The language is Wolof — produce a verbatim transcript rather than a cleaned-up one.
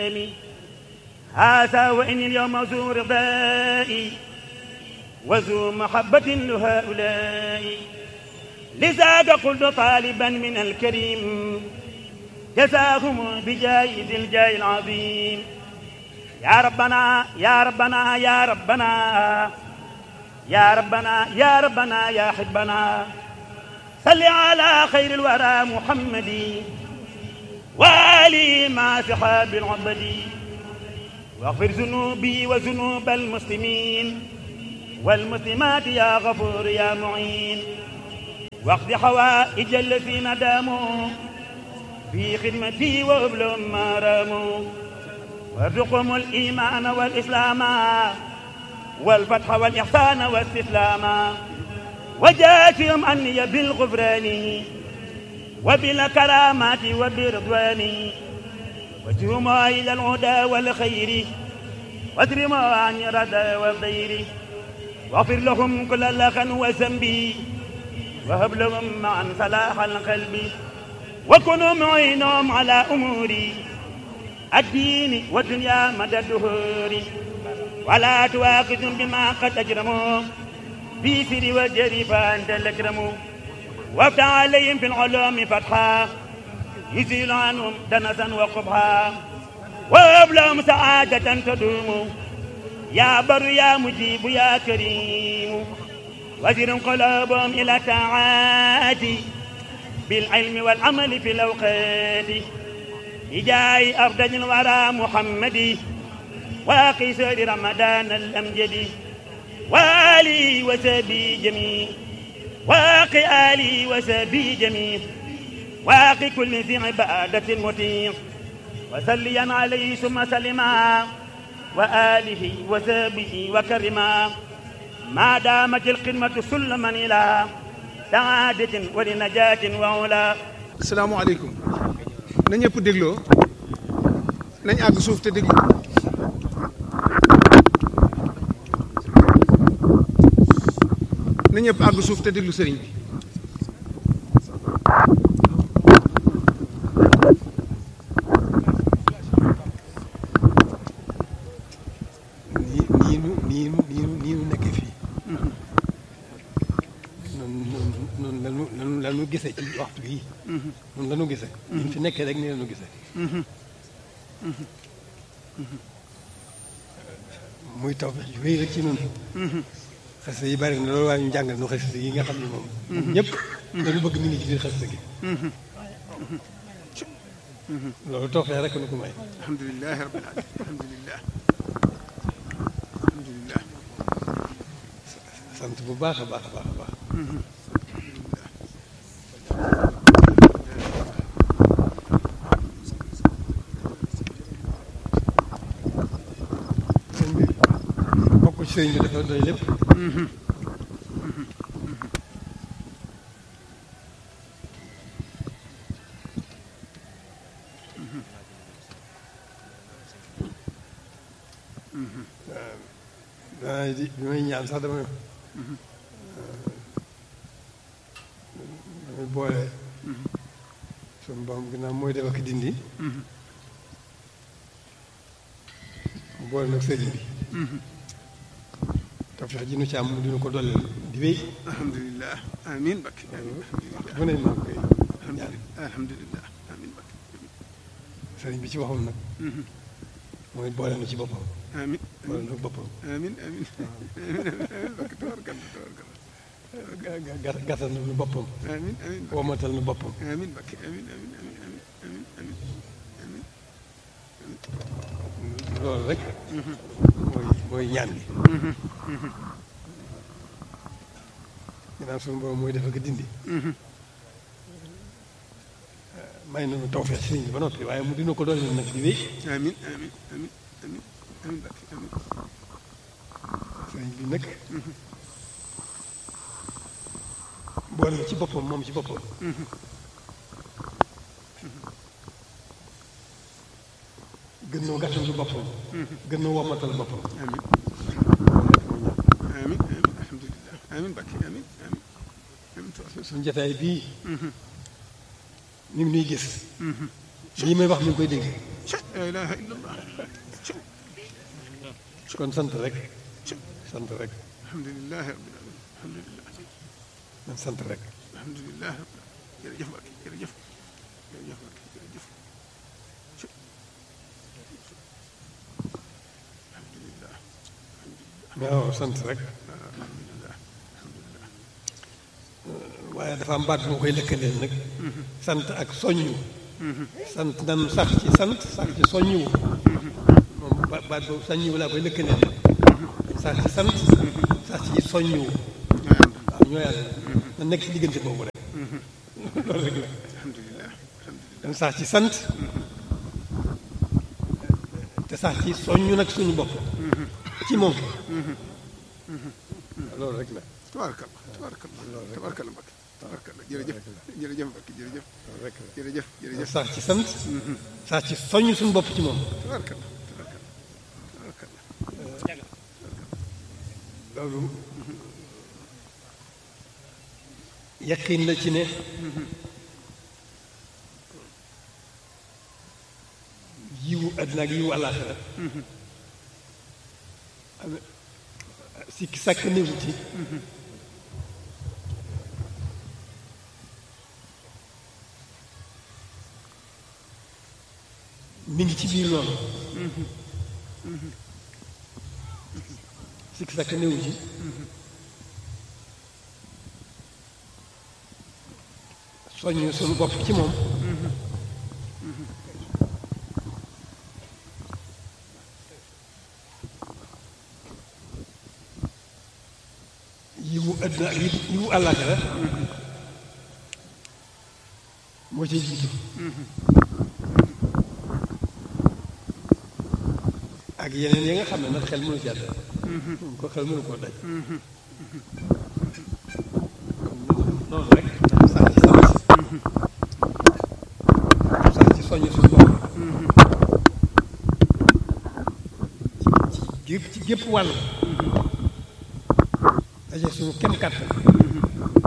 هذا وإني اليوم ذو رضائي وذو محبة لهؤلاء لذاك قلت طالبا من الكريم جزاهم بجاي ذي الجاي العظيم يا ربنا يا ربنا يا ربنا يا ربنا يا ربنا يا حبنا صل على خير الورى محمد وآله مع صحاب العبد واغفر ذنوبي وذنوب المسلمين والمسلمات يا غفور يا معين واقض حوائج الذين داموا في خدمتي وابلهم ما راموا وارزقهم الإيمان والإسلام والفتح والإحسان والاستسلام وجازهم عني بالغفران وبالكرامات وبالرضوان وجهم إلى الهدى والخير واجرم عن الردى والضير واغفر لهم كل لغا وذنب وهب لهم معا صلاح القلب وكونوا معينهم على أموري الدين والدنيا مدى الدهور ولا تواخذهم بما قد أجرموا في سر والجري فأنت الأكرم وافتح عليهم في العلوم فتحا يزيل عنهم دنسا وقبحا وهب لهم سعادة تدوم يا بر يا مجيب يا كريم وزر قلوبهم إلى طاعاتي بالعلم والعمل في الأوقات بجاه أفضل الورى محمد واقي سير رمضان الأمجد وآلي وسبي جميع واقي آلي وسبي جميع واقي كل ذي عبادة مطيع وسليا عليه ثم سلما وآله وسبه وكرما ما دامت الخدمة سلما إلى سعادة ولنجاة وعلا. السلام عليكم. na ñëpp dégloo nañ àgg suuf te déglu na ñëpp àgg suuf te déglu sëriñ bi. nii nii nu nii nu nii nu nii nu nekkee fii noonu noonu lanu lanu lanu gisee ci waxtu bii noonu lanu gisee ñu fi nekkee rek nii lanu gisee muy taw bi wéy rek ci noonu xasida yi bari na loolu waaye ñu jàngal nu xasida yi nga xam ne moom ñëpp dañu bëgg mi ngi ci biir xasida gi loolu tawfeex rek nu ko may. alhamdulilah rabbil alamin alhamdulilah alhamdulilah sant bu baax a baax a baax a baax. sëñ bi bokk ci sëñ bi dafa doy lépp. waaw di bi may ñaan sax dama damay boole suñu borom ginnaaw mooy def ak dindi mu boole nag sëriñ bi tawfeex ji nu ci am mu dina ko dolleel di wéy alhamdulilah amin bakki bu ne maa koy ñaan alhamdulilah amin bakki sëriñ bi ci waxam nag mooy boole na ci boppam amin boole na boppam amin amin amin amin bakki tabarkalla tabarkalla gàttal na nu boppam amin amin womatal na boppam amin bakki amin amin amin amin amin amin loolu rek mooy mooy ñaan gi ginnaaw suñu borom mooy def ak dindi may nañu tawfeex sëriñ bi ba noppi waaye mu dina ko doon nag di wéy amin amin amin amin amin bakki amin sëriñ bi nag boole na ci boppam moom ci boppam gën noo gàttandu boppam gën noo womatal boppam amin amin amin alhamdulilah amin bakki amin amin amin suñu jotaay bii ñu ngi nuy gis lii may wax mi ngi koy dégg la ilaha illallah. kon sant rek sant rek alhamdulilah rabbil alamin alhamdulilah man sant rek alhamdulilah rabbil alamin jërëjëf Mbacke jërëjëf jërëjëf Mbacke jërëjëf alhamdulilah waaw sant rek alhamdulilah alhamdulilah waaye dafa am baat bu ma koy lëkkaleel nag sant ak soññu sant nan sax ci sant sax ci soññu moom baat boobu soññu laa koy lëkkaleel sax ci sant sax ci soññu waaw ñoo yàlla na nekk ci diggante boobu rek loolu rek la alhamdulilah dan sax ci sant te sax ci soññu nag suñu bopp ci moom loolu rek la tabaarkalla tabaarkalla tabaarkalla Mbacke tabaarkalla jërëjëf jërëjëf Mbacke jërëjëf rek jërëjëf jërëjëf sax ci sant sax ci soññ suñu bopp ci moom tabaarkalla tabaarkalla tabaarkalla loolu yaqin la ci ne yiwu àddina ak yiwu àllaaxira am sikki sàkk néewu ci mi ngi ci biir loolu sikki sàkk néewu ci soññ suñu bopp ci moom yiwu àddina ak yiwu àllaaxira moo ciy jiitu ak yeneen yi nga xam ne nag xel mënu ci àdd ko xel mënu koo daj noonu rek sax ci sant sax ci soññ suñu bopp ci gépp ci gépp wàll daje suñu kem kàttan